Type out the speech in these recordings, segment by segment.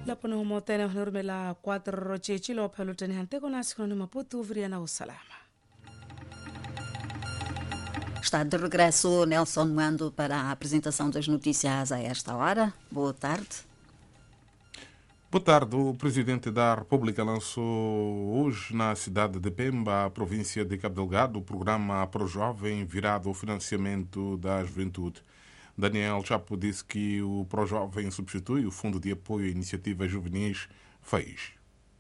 lapona ho motene ho rumela 4 chechi lo phalotene hante kona sikhona Maputo vriana o salama. Está de regresso Nelson Mando para a apresentação das notícias a esta hora. Boa tarde. Boa tarde. O Presidente da República lançou hoje na cidade de Pemba, província de Cabo Delgado, o programa Pro Jovem virado ao financiamento da juventude. Daniel Chapo disse que o Pro Jovem substitui o Fundo de Apoio a Iniciativas Juvenis FAIS.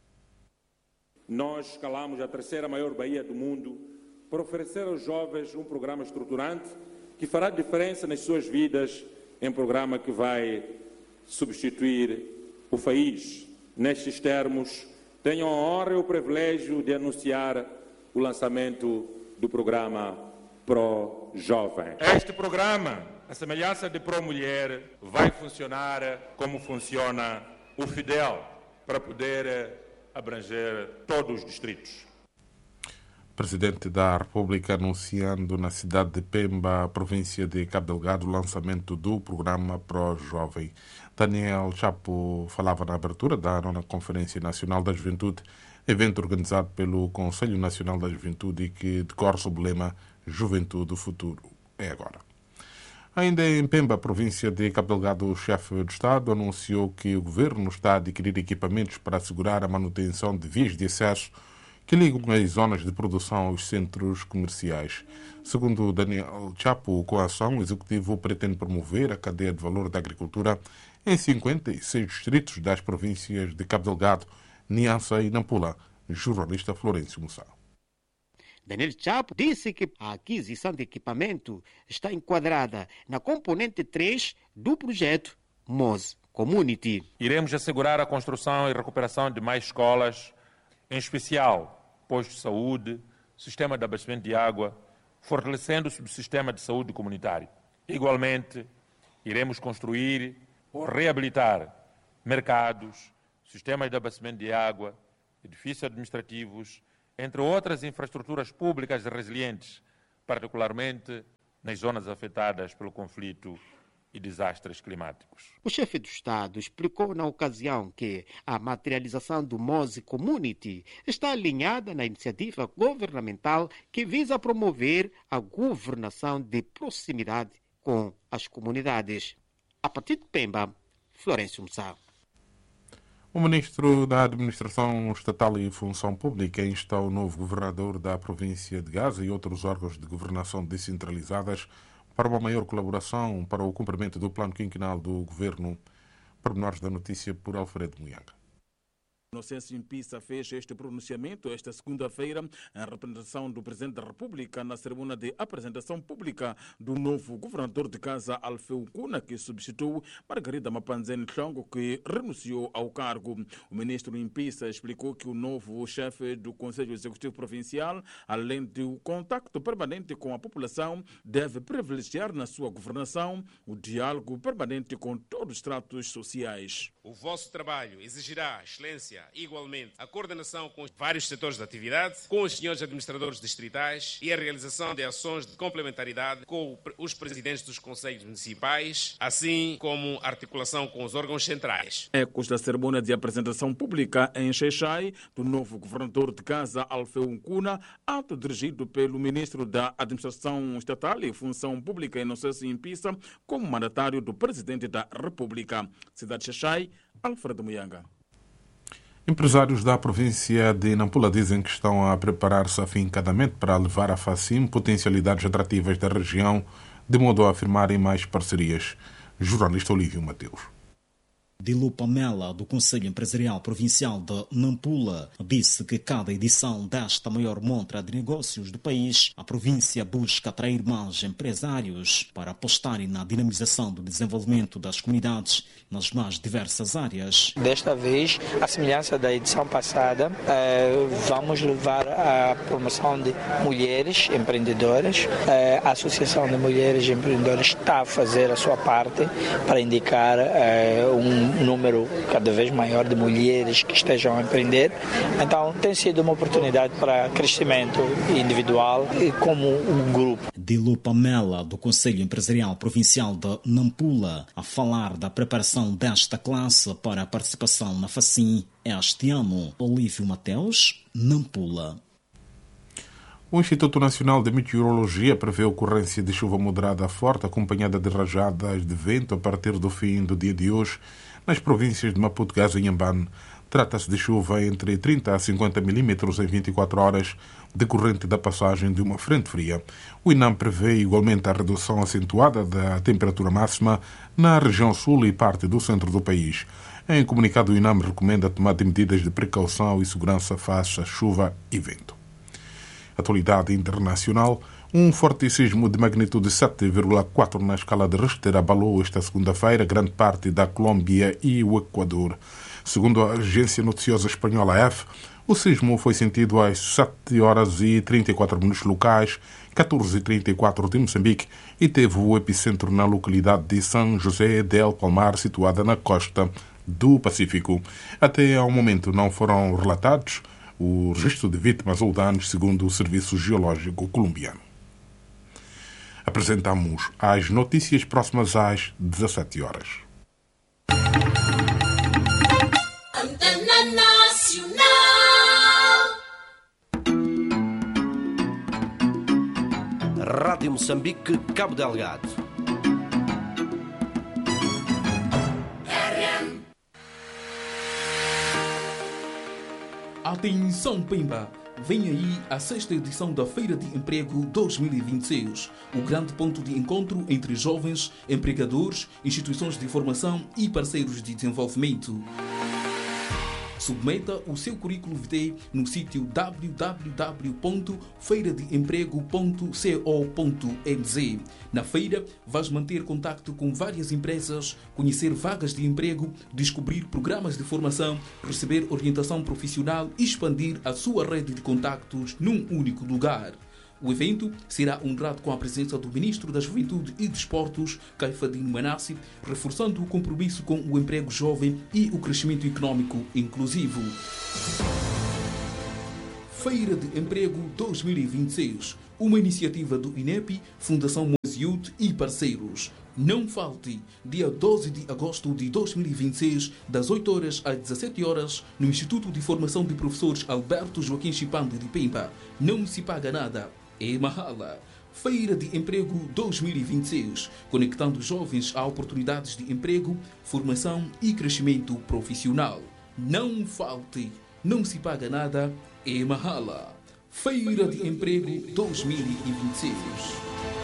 Nós escalamos a terceira maior baía do mundo para oferecer aos jovens um programa estruturante que fará diferença nas suas vidas, em programa que vai substituir o FAIS. Nestes termos, tenho a honra e o privilégio de anunciar o lançamento do programa Pro Jovem. Este programa, a semelhança de Pro Mulher, vai funcionar como funciona o FIDEL, para poder abranger todos os distritos. Presidente da República anunciando na cidade de Pemba, província de Cabo Delgado, o lançamento do programa Pro Jovem. Daniel Chapo falava na abertura da 9ª Conferência Nacional da Juventude, evento organizado pelo Conselho Nacional da Juventude e que decorre sob o lema Juventude, o futuro é agora. Ainda em Pemba, província de Cabo Delgado, o chefe de Estado anunciou que o governo está a adquirir equipamentos para assegurar a manutenção de vias de acesso que ligam as zonas de produção aos centros comerciais. Segundo Daniel Chapo, com a ação, o Executivo pretende promover a cadeia de valor da agricultura em 56 distritos das províncias de Cabo Delgado, Niassa e Nampula. Jornalista Florencio Mussá. Daniel Chapo disse que a aquisição de equipamento está enquadrada na componente 3 do projeto MOS Community. Iremos assegurar a construção e recuperação de mais escolas, em especial postos de saúde, sistema de abastecimento de água, fortalecendo o subsistema de saúde comunitário. Igualmente, iremos construir ou reabilitar mercados, sistemas de abastecimento de água, edifícios administrativos, entre outras infraestruturas públicas resilientes, particularmente nas zonas afetadas pelo conflito e desastres climáticos. O chefe do Estado explicou na ocasião que a materialização do MOS Community está alinhada na iniciativa governamental que visa promover a governação de proximidade com as comunidades. A partir de Pemba, Florencio Mussá. O ministro da Administração Estatal e Função Pública insta o novo governador da província de Gaza e outros órgãos de governação descentralizadas para uma maior colaboração para o cumprimento do plano quinquenal do governo. Pormenores da notícia por Alfredo Muyanga. Inocêncio Impissa fez este pronunciamento esta segunda-feira em representação do Presidente da República na cerimônia de apresentação pública do novo governador de Gaza, Alfeu Cuna, que substituiu Margarida Mapanzene Chongo, que renunciou ao cargo. O ministro Impissa explicou que o novo chefe do Conselho Executivo Provincial, além do contacto permanente com a população, deve privilegiar na sua governação o diálogo permanente com todos os estratos sociais. O vosso trabalho exigirá excelência, igualmente, a coordenação com vários setores de atividade, com os senhores administradores distritais e a realização de ações de complementaridade com os presidentes dos conselhos municipais, assim como articulação com os órgãos centrais. Ecos da cerimônia de apresentação pública em Xai-Xai do novo governador de Gaza, Alfeu Cuna, ato dirigido pelo ministro da Administração Estatal e Função Pública, Inocêncio Impissa, como mandatário do Presidente da República. Cidade de Xai, Alfredo Muyanga. Empresários da província de Nampula dizem que estão a preparar-se afincadamente para levar à FACIM potencialidades atrativas da região, de modo a afirmarem mais parcerias. Jornalista Olívio Mateus. Dilu Pamela, do Conselho Empresarial Provincial de Nampula, disse que cada edição desta maior montra de negócios do país, a província busca atrair mais empresários para apostarem na dinamização do desenvolvimento das comunidades nas mais diversas áreas. Desta vez, à semelhança da edição passada, vamos levar a promoção de mulheres empreendedoras. A Associação de Mulheres Empreendedoras está a fazer a sua parte para indicar um número cada vez maior de mulheres que estejam a empreender. Então, tem sido uma oportunidade para crescimento individual e como um grupo. Dilu Pamela, do Conselho Empresarial Provincial de Nampula, a falar da preparação desta classe para a participação na FACIM este ano. Olívio Mateus, Nampula. O Instituto Nacional de Meteorologia prevê a ocorrência de chuva moderada a forte, acompanhada de rajadas de vento a partir do fim do dia de hoje, nas províncias de Maputo, Gaza e Inhambane. Trata-se de chuva entre 30 a 50 milímetros em 24 horas, decorrente da passagem de uma frente fria. O INAM prevê igualmente a redução acentuada da temperatura máxima na região sul e parte do centro do país. Em comunicado, o INAM recomenda a tomada de medidas de precaução e segurança face a chuva e vento. Atualidade internacional. Um forte sismo de magnitude 7,4 na escala de Richter abalou esta segunda-feira grande parte da Colômbia e o Equador. Segundo a agência noticiosa espanhola EF, o sismo foi sentido às 7 horas e 34 minutos locais, 14h34 de Moçambique, e teve o epicentro na localidade de São José del Palmar, situada na costa do Pacífico. Até ao momento não foram relatados o registro de vítimas ou danos, segundo o Serviço Geológico colombiano. Apresentamos as notícias próximas às 17 horas. Antena Nacional. Rádio Moçambique, Cabo Delgado. Atenção, Pemba! Vem aí a 6ª edição da Feira de Emprego 2026, o grande ponto de encontro entre jovens, empregadores, instituições de formação e parceiros de desenvolvimento. Submeta o seu currículo vitae no sítio www.feiradeemprego.co.nz. Na feira, vais manter contacto com várias empresas, conhecer vagas de emprego, descobrir programas de formação, receber orientação profissional e expandir a sua rede de contactos num único lugar. O evento será honrado com a presença do Ministro da Juventude e Desportos, Caifadinho Manassi, reforçando o compromisso com o emprego jovem e o crescimento econômico inclusivo. Feira de Emprego 2026, uma iniciativa do INEP, Fundação Moziut e parceiros. Não falte, dia 12 de agosto de 2026, das 8 horas às 17 horas, no Instituto de Formação de Professores Alberto Joaquim Chipande de Pemba. Não se paga nada. É Mahala. Feira de Emprego 2026, conectando jovens a oportunidades de emprego, formação e crescimento profissional. Não falte, não se paga nada, é Mahala. Feira de Emprego 2026.